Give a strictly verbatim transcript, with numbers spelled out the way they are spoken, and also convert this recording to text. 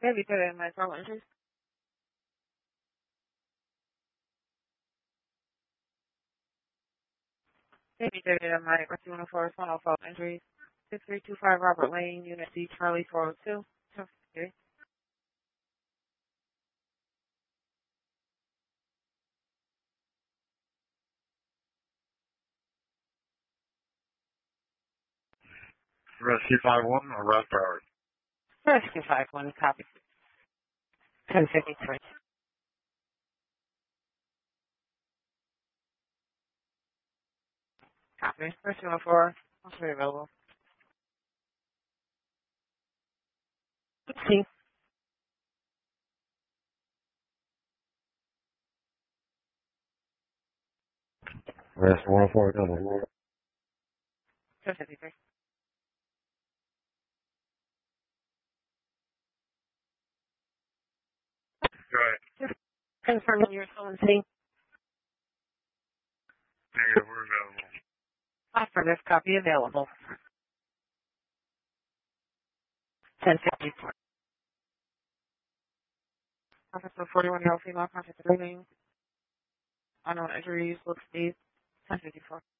Maybe put it in my phone entries. Maybe put it in my two one four one oh four entries. six three two five Robert Lane, Unit C, Charlie four oh two. Okay. Rescue five one, arrest Howard. Rescue five one, copy. ten fifty-three. Copy. Rescue one oh four, also available. See. Rescue one oh four, double. ten fifty-three. Right. Just confirming your phone C. Negative, we're available. Offer this copy available. ten fifty-four. Officer forty-one year old female, contact the building. Unknown injuries, look Steve. ten fifty-four.